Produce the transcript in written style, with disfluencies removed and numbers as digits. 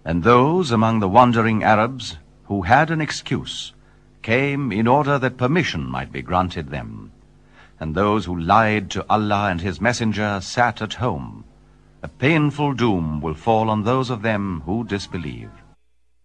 And those among the wandering Arabs who had an excuse came in order that permission might be granted them. And those who lied to Allah and His Messenger sat at home. A painful doom will fall on those of them who disbelieve.